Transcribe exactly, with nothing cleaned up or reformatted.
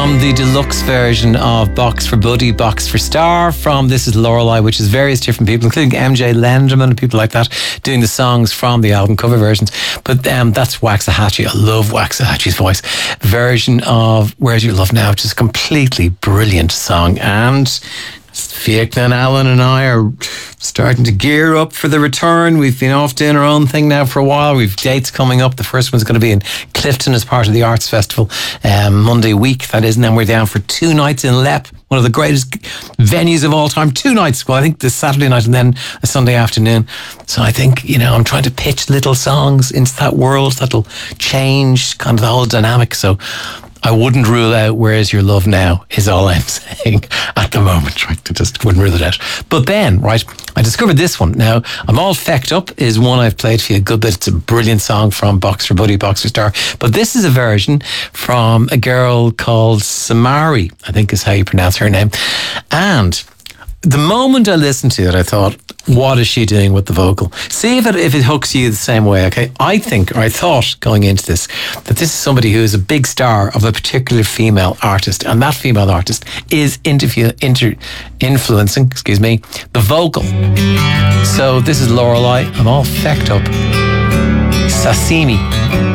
from the deluxe version of Box for Buddy, Box for Star, from This Is Lorelei, which is various different people, including M J Lenderman and people like that, doing the songs from the album cover versions. But um, that's Waxahachie. I love Waxahachie's voice. Version of Where's Your Love Now, which is a completely brilliant song. And Fiachna and Alan and I are starting to gear up for the return. We've been off doing our own thing now for a while. We've dates coming up. The first one's going to be in Clifton as part of the Arts Festival, um, Monday week, that is. And then we're down for two nights in Leap, one of the greatest venues of all time. Two nights. Well, I think the Saturday night and then a Sunday afternoon. So I think, you know, I'm trying to pitch little songs into that world that'll change kind of the whole dynamic. So I wouldn't rule out Where's Your Love Now, is all I'm saying at the moment. Right, I just wouldn't rule it out. But then, right, I discovered this one. Now, I'm All Fecked Up is one I've played for you a good bit. It's a brilliant song from Box for Buddy, Box for Star. But this is a version from a girl called Samari, I think is how you pronounce her name. And the moment I listened to it, I thought, what is she doing with the vocal? See if it if it hooks you the same way, okay? I think, or I thought going into this, that this is somebody who is a big star of a particular female artist, and that female artist is interview, inter, influencing, excuse me, the vocal. So this is Lorelei, I'm All Fecked Up. Sashimi.